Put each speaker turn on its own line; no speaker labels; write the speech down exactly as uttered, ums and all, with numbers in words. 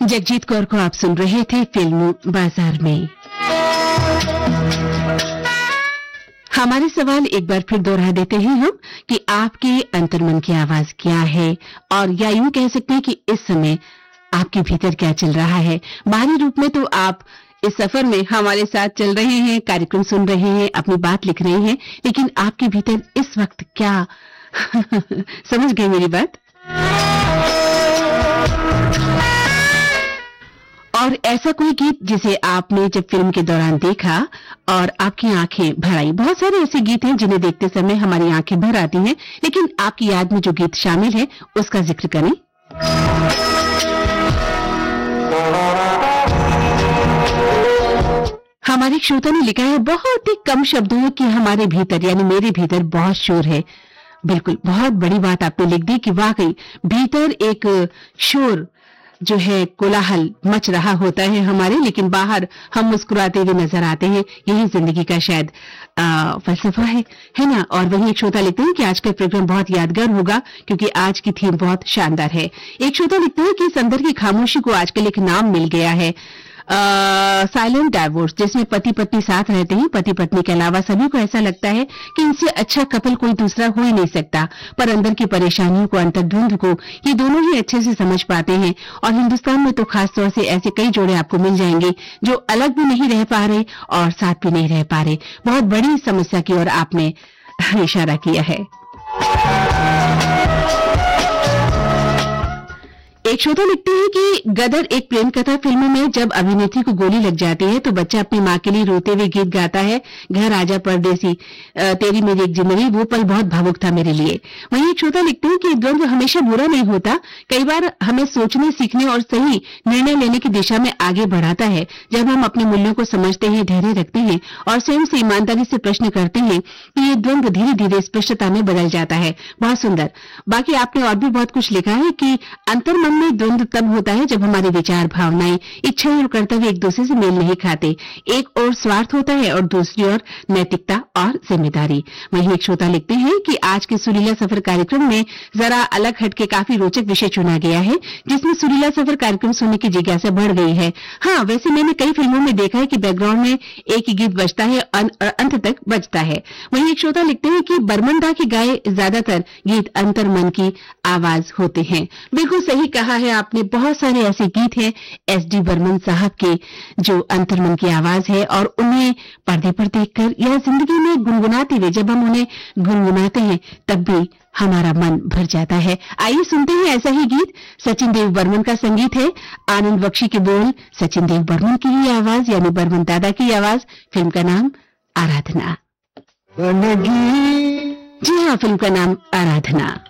जगजीत कौर को आप सुन रहे थे फिल्म बाजार में। हमारे सवाल एक बार फिर दोहरा देते हैं हम कि आपके अंतर्मन की आवाज क्या है, और या यूं कह सकते हैं कि इस समय आपके भीतर क्या चल रहा है। बाहरी रूप में तो आप इस सफर में हमारे साथ चल रहे हैं, कार्यक्रम सुन रहे हैं, अपनी बात लिख रहे हैं, लेकिन आपके भीतर इस वक्त क्या समझ गए मेरी बात? और ऐसा कोई गीत जिसे आपने जब फिल्म के दौरान देखा और आपकी आंखें भर आई। बहुत सारे ऐसे गीत हैं जिन्हें देखते समय हमारी आंखें भर आती हैं, लेकिन आपकी याद में जो गीत शामिल है उसका जिक्र करें। हमारे श्रोता ने लिखा है बहुत ही कम शब्दों में कि हमारे भीतर यानी मेरे भीतर बहुत शोर है। बिल्कुल, बहुत बड़ी बात आपने लिख दी कि वाकई भीतर एक शोर जो है, कोलाहल मच रहा होता है हमारे, लेकिन बाहर हम मुस्कुराते हुए नजर आते हैं। यही जिंदगी का शायद आ, फलसफा है है ना। और वहीं एक श्रोता लिखते हैं कि आज का प्रोग्राम बहुत यादगार होगा क्योंकि आज की थीम बहुत शानदार है। एक श्रोता लिखते हैं कि इस अंदर की खामोशी को आजकल एक नाम मिल गया है, साइलेंट डाइवोर्स, जिसमें पति पत्नी साथ रहते हैं। पति पत्नी के अलावा सभी को ऐसा लगता है कि इनसे अच्छा कपल कोई दूसरा हो ही नहीं सकता, पर अंदर की परेशानियों को, अंतर्द्वंद को ये दोनों ही अच्छे से समझ पाते हैं। और हिंदुस्तान में तो खास तौर से ऐसे कई जोड़े आपको मिल जाएंगे जो अलग भी नहीं रह पा रहे और साथ भी नहीं रह पा रहे। बहुत बड़ी समस्या की ओर आपने इशारा किया है। एक श्रोता लिखते हैं कि गदर एक प्रेम कथा फिल्म में जब अभिनेत्री को गोली लग जाती है तो बच्चा अपनी मां के लिए रोते हुए गीत गाता है, घर आजा परदेसी तेरी मेरी एक जिंदगी। वो पल बहुत भावुक था मेरे लिए। वहीं एक श्रोता लिखते हैं कि द्वंद्व हमेशा बुरा नहीं होता, कई बार हमें सोचने, सीखने और सही निर्णय लेने की दिशा में आगे बढ़ाता है। जब हम अपने मूल्यों को समझते हैं, धैर्य रखते हैं और स्वयं से ईमानदारी से प्रश्न करते हैं कि ये द्वंद्व धीरे धीरे स्पष्टता में बदल जाता है। बहुत सुंदर। बाकी आपने और भी बहुत कुछ लिखा है कि अंतर्मन में द्वंद्व तब होता है जब हमारे विचार, भावनाएं, इच्छाएं और कर्तव्य एक दूसरे से मेल नहीं खाते। एक ओर स्वार्थ होता है और दूसरी ओर नैतिकता और जिम्मेदारी। वहीं एक श्रोता लिखते हैं कि आज के सुरीला सफर कार्यक्रम में जरा अलग हटके काफी रोचक विषय चुना गया है, जिसमें सुरीला सफर कार्यक्रम सुनने की जिज्ञासा बढ़ गई है। हाँ, वैसे मैंने कई फिल्मों में देखा है कि बैकग्राउंड में एक ही गीत बजता है और अंत तक बजता है। वहीं एक श्रोता लिखते हैं कि बर्मन दा के गाए ज्यादातर गीत अंतर्मन की आवाज होते हैं। बिल्कुल सही कहा है आपने। बहुत सारे ऐसे गीत हैं एस डी बर्मन साहब के जो अंतर्मन की आवाज है, और उन्हें पर्दे पर देखकर या जिंदगी में गुनगुनाते हुए जब हम उन्हें गुनगुनाते हैं तब भी हमारा मन भर जाता है। आइए सुनते हैं ऐसा ही गीत। सचिन देव बर्मन का संगीत है, आनंद बख्शी के बोल, सचिन देव बर्मन की ही आवाज यानी बर्मन दादा की आवाज। फिल्म का नाम आराधना। जी हाँ, फिल्म का नाम आराधना।